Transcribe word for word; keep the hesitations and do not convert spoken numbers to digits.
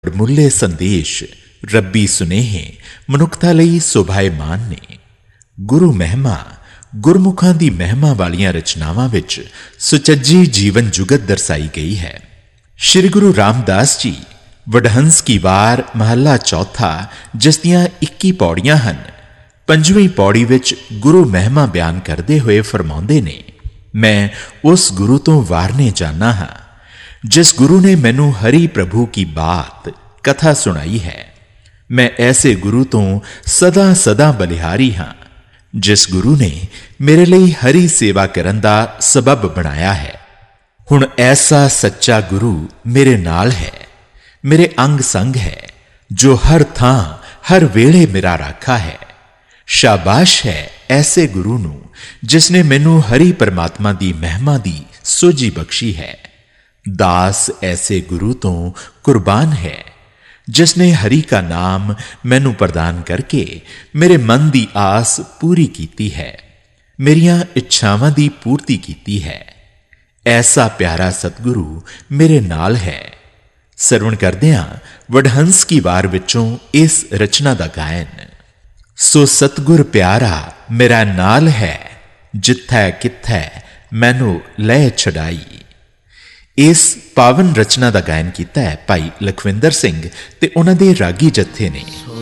ਮੁੱਲੇ ਸੰਦੇਸ਼ ਰੱਬੀ ਸੁਨੇਹੇ ਮਨੁੱਖਤਾ ਲਈ ਸੁਭਾਏਮਾਨ ਨੇ। ਗੁਰੂ ਮਹਿਮਾ ਗੁਰਮੁਖਾਂ ਦੀ ਮਹਿਮਾ ਵਾਲੀਆਂ ਰਚਨਾਵਾਂ ਵਿੱਚ ਸੁਚੱਜੀ ਜੀਵਨ ਜੁਗਤ ਦਰਸਾਈ ਗਈ ਹੈ। ਸ਼੍ਰੀ ਗੁਰੂ ਰਾਮਦਾਸ ਜੀ ਵਡਹੰਸ ਕੀ ਵਾਰ ਮਹੱਲਾ ਚੌਥਾ, ਜਿਸ ਦੀਆਂ ਇੱਕੀ ਪੌੜੀਆਂ ਹਨ, ਪੰਜਵੀਂ ਪੌੜੀ ਵਿੱਚ ਗੁਰੂ ਮਹਿਮਾ ਬਿਆਨ ਕਰਦੇ ਹੋਏ ਫਰਮਾਉਂਦੇ ਨੇ, ਮੈਂ ਉਸ ਗੁਰੂ ਤੋਂ ਵਾਰਨੇ ਜਾਣਾ ਹਾਂ जिस गुरु ने मैनू हरि प्रभु की बात कथा सुनाई है। मैं ऐसे गुरु तो सदा सदा बलिहारी हाँ, जिस गुरु ने मेरे लिए हरि सेवा करन दा सबब बनाया है। हुण ऐसा सच्चा गुरु मेरे नाल है, मेरे अंग संग है, जो हर थां हर वेले मेरा राखा है। शाबाश है ऐसे गुरु नू जिसने मैनू हरि परमात्मा दी महिमा दी सोझी बख्शी है। दास ऐसे गुरु तो कुर्बान है, जिसने हरि का नाम मैनू प्रदान करके मेरे मन दी आस पूरी कीती है, मेरियां इच्छावां दी पूर्ति कीती है। ऐसा प्यारा सतगुरु मेरे नाल है। सरवण करदियां वडहंस की वार विचों इस रचना दा गायन। सो सतगुर प्यारा मेरा नाल है, जिथै किथै मैनू लै छड़ाई। इस पावन रचना का गायन किया है भाई लखविंदर सिंह ते उन्हां दे रागी जत्थे ने।